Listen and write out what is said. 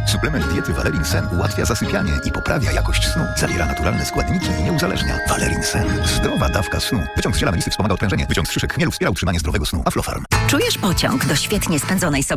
Suplement diety Valerin Sen ułatwia zasypianie i poprawia jakość snu. Zawiera naturalne składniki i nie uzależnia. Valerin Sen. Zdrowa dawka snu. Wyciąg z ziela melisy wspomaga odprężenie. Wyciąg z szyszek chmielu wspiera utrzymanie zdrowego snu. Aflofarm. Czujesz pociąg do świetnie spędzonej